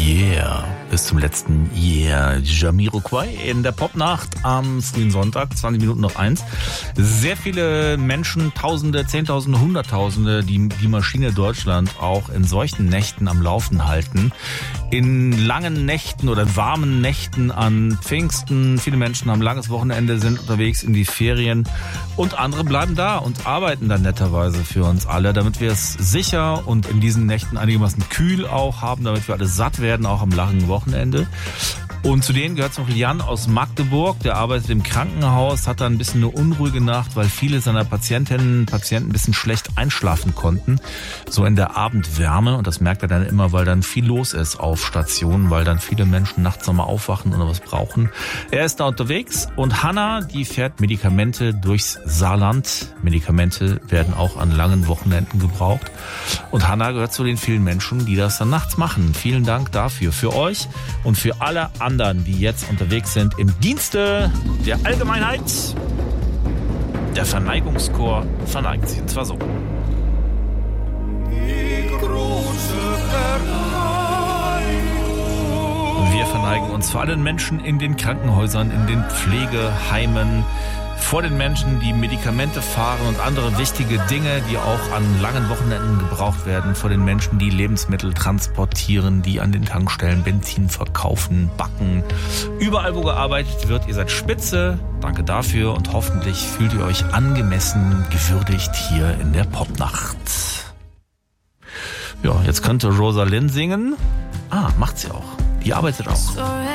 Yeah, bis zum letzten Yeah. Jamiroquai in der Popnacht am frühen Sonntag, 20 Minuten nach 1. Sehr viele Menschen, Tausende, Zehntausende, Hunderttausende, die die Maschine Deutschland auch in solchen Nächten am Laufen halten. In langen Nächten oder warmen Nächten an Pfingsten. Viele Menschen haben langes Wochenende, sind unterwegs in die Ferien und andere bleiben da und arbeiten dann netterweise für uns alle, damit wir es sicher und in diesen Nächten einigermaßen kühl auch haben, damit wir alle satt werden, auch am langen Wochenende. Und zu denen gehört zum Beispiel Jan aus Magdeburg, der arbeitet im Krankenhaus, hat da ein bisschen eine unruhige Nacht, weil viele seiner Patientinnen und Patienten ein bisschen schlecht einschlafen konnten, so in der Abendwärme. Und das merkt er dann immer, weil dann viel los ist auf Stationen, weil dann viele Menschen nachts nochmal aufwachen oder was brauchen. Er ist da unterwegs und Hanna, die fährt Medikamente durchs Saarland. Medikamente werden auch an langen Wochenenden gebraucht. Und Hanna gehört zu den vielen Menschen, die das dann nachts machen. Vielen Dank dafür, für euch und für alle anderen, die jetzt unterwegs sind im Dienste der Allgemeinheit. Der Verneigungschor verneigt sich, und zwar so. Die große Verneigung. Wir verneigen uns vor allen Menschen in den Krankenhäusern, in den Pflegeheimen, vor den Menschen, die Medikamente fahren und andere wichtige Dinge, die auch an langen Wochenenden gebraucht werden, vor den Menschen, die Lebensmittel transportieren, die an den Tankstellen Benzin verkaufen, backen. Überall, wo gearbeitet wird, ihr seid spitze. Danke dafür und hoffentlich fühlt ihr euch angemessen gewürdigt hier in der Popnacht. Ja, jetzt könnte Rosalind singen. Macht sie auch. Die arbeitet auch.